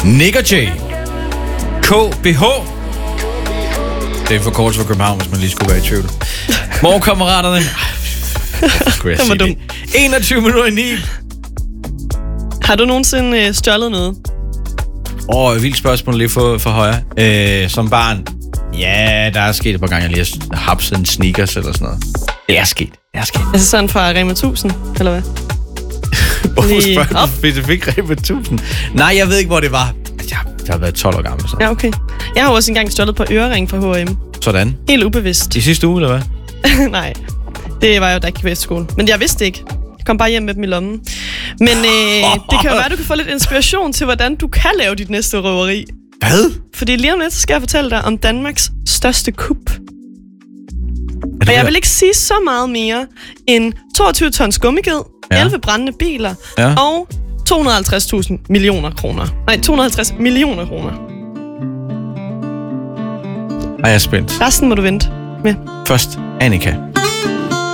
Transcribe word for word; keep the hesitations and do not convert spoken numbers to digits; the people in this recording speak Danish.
Nick og Jay. K B H. Det er for kort for København, hvis man lige skulle være i tvivl. Morgenkammeraterne. Det var dumt. enogtyve minutter i ni. Har du nogensinde øh, stjålet noget? Åh, oh, vildt spørgsmål lige for, for højre. Øh, som barn. Ja, der er sket et par gange, jeg lige har hapset en sneakers eller sådan noget. Det er sket. Det er sket. Altså sådan fra Rema tusind, eller hvad? Hvorfor spørger du specifikt Rema tusind? Nej, jeg ved ikke, hvor det var. Jeg, jeg har været tolv år gammel. Så. Ja, okay. Jeg har også engang stjålet på ørering fra H og M. Sådan. Helt ubevidst. I sidste uge, eller hvad? Nej, det var jo da ikke på efterskole. Men jeg vidste det ikke. Jeg kom bare hjem med dem i lommen. Men øh, det kan jo være, at du kan få lidt inspiration til, hvordan du kan lave dit næste røveri. Hvad? Fordi lige om lidt, så skal jeg fortælle dig om Danmarks største kup. Og jeg vil ikke sige så meget mere end toogtyve tons gummiged, ja. elleve brændende biler ja. og to hundrede og halvtreds tusind millioner kroner. Nej, to hundrede og halvtreds millioner kroner. Ej, jeg er spændt. Resten må du vente med. Først Annika.